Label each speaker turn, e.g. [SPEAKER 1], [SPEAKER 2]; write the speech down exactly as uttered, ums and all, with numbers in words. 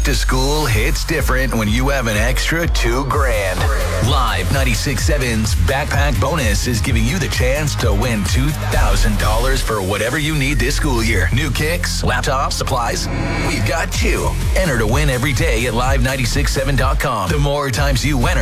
[SPEAKER 1] to school hits different when you have an extra two grand. Live ninety-six point seven's Backpack Bonus is giving you the chance to win two thousand dollars for whatever you need this school year. New kicks, laptops, supplies. We've got you. Enter to win every day at live nine six seven dot com. The more times you win,